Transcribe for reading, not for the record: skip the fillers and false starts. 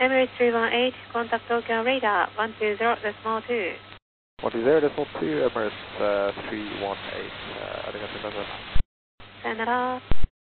Emirates 318, contact Tokyo radar 120.2. 120.2, Emirates 318, ありがとうございます。 さよなら。